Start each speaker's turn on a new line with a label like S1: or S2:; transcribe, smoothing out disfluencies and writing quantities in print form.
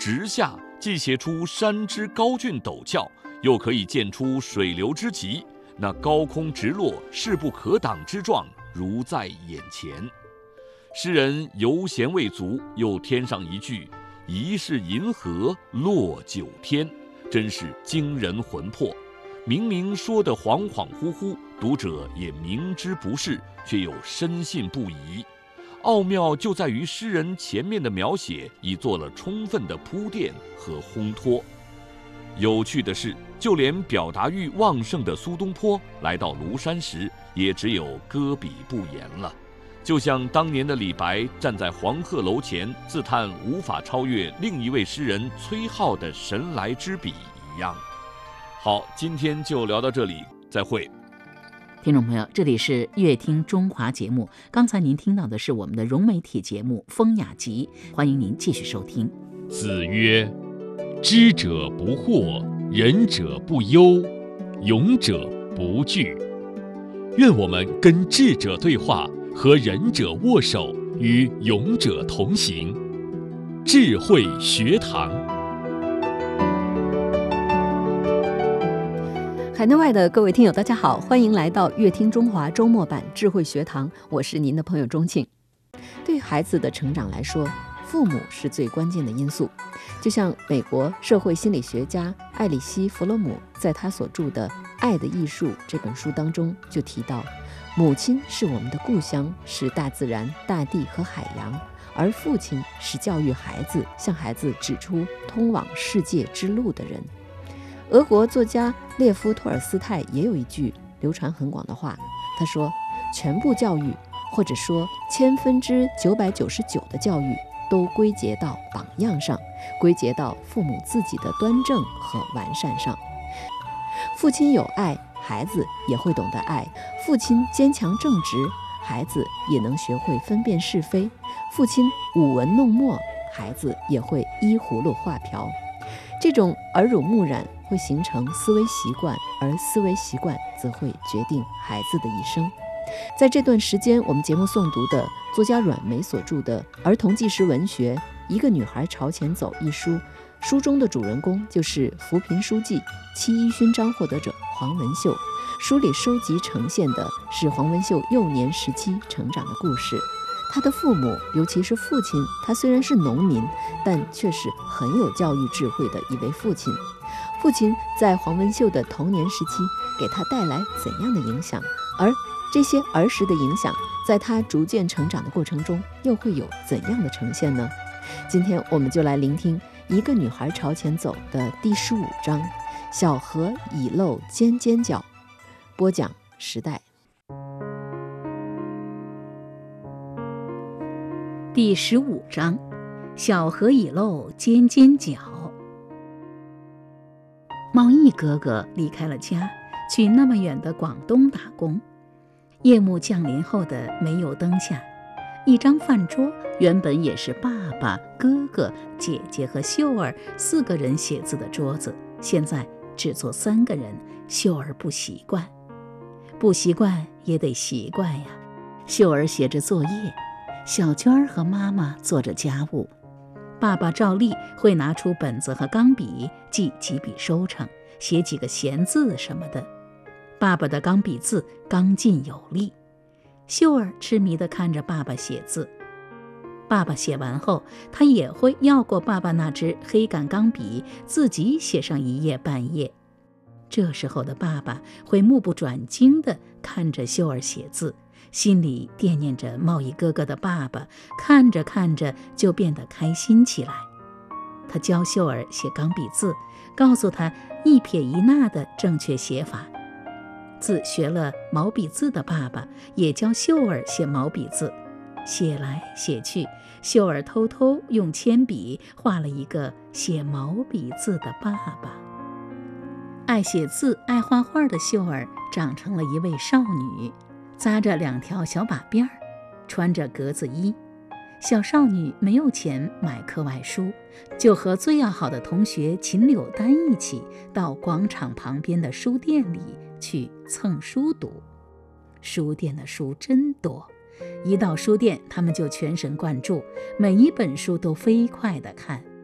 S1: 直下，既写出山之高峻陡峭，又可以见出水流之急，那高空直落、势不可挡之状，如在眼前。诗人犹嫌未足，又添上一句“疑是银河落九天”，真是惊人魂魄。明明说得恍恍惚惚，读者也明知不是，却又深信不疑。奥妙就在于诗人前面的描写已做了充分的铺垫和烘托。有趣的是，就连表达欲旺盛的苏东坡来到庐山时，也只有搁笔不言了。就像当年的李白站在黄鹤楼前自叹无法超越另一位诗人崔颢的神来之笔一样。好，今天就聊到这里，再会。
S2: 听众朋友，这里是乐听中华节目，刚才您听到的是我们的融媒体节目《风雅集》，欢迎您继续收听。
S3: 子曰：知者不惑，仁者不忧，勇者不惧。愿我们跟智者对话，和仁者握手，与勇者同行。智慧学堂。
S4: 海内外的各位听友大家好，欢迎来到乐听中华周末版智慧学堂，我是您的朋友钟庆。对于孩子的成长来说，父母是最关键的因素。就像美国社会心理学家艾里希·弗洛姆在他所著的《爱的艺术》这本书当中就提到，母亲是我们的故乡，是大自然、大地和海洋，而父亲是教育孩子、向孩子指出通往世界之路的人。俄国作家列夫·托尔斯泰也有一句流传很广的话，他说：全部教育，或者说999%的教育，都归结到榜样上，归结到父母自己的端正和完善上。父亲有爱，孩子也会懂得爱；父亲坚强正直，孩子也能学会分辨是非；父亲舞文弄墨，孩子也会依葫芦画瓢。这种耳濡目染会形成思维习惯，而思维习惯则会决定孩子的一生。在这段时间，我们节目诵读的作家阮梅所著的儿童纪实文学《一个女孩朝前走》一书，书中的主人公就是扶贫书记、7·1勋章获得者黄文秀。书里收集呈现的是黄文秀幼年时期成长的故事。他的父母，尤其是父亲，他虽然是农民，但却是很有教育智慧的一位父亲。父亲在黄文秀的童年时期给他带来怎样的影响？而这些儿时的影响，在他逐渐成长的过程中，又会有怎样的呈现呢？今天我们就来聆听《一个女孩朝前走》的第15章：小河已露尖尖角。播讲时代。
S2: 第15章，小河已露尖尖角。茂义哥哥离开了家，去那么远的广东打工。夜幕降临后的煤油灯下，一张饭桌原本也是爸爸、哥哥、姐姐和秀儿4个人写字的桌子，现在只坐3个人。秀儿不习惯，不习惯也得习惯呀。秀儿写着作业，小娟儿和妈妈做着家务，爸爸照例会拿出本子和钢笔记几笔收成，写几个闲字什么的。爸爸的钢笔字刚劲有力，秀儿痴迷地看着爸爸写字。爸爸写完后，他也会要过爸爸那支黑杆钢笔，自己写上1页半页。这时候的爸爸会目不转睛地看着秀儿写字，心里惦念着茂义哥哥的爸爸，看着看着就变得开心起来。他教秀儿写钢笔字，告诉他一撇一捺的正确写法。自学了毛笔字的爸爸也教秀儿写毛笔字，写来写去，秀儿偷偷用铅笔画了一个写毛笔字的爸爸。爱写字爱画画的秀儿长成了一位少女，扎着2条小把辫儿，穿着格子衣。小少女没有钱买课外书，就和最要好的同学秦柳丹一起到广场旁边的书店里去蹭书读。书店的书真多，一到书店他们就全神贯注，每一本书都飞快地看。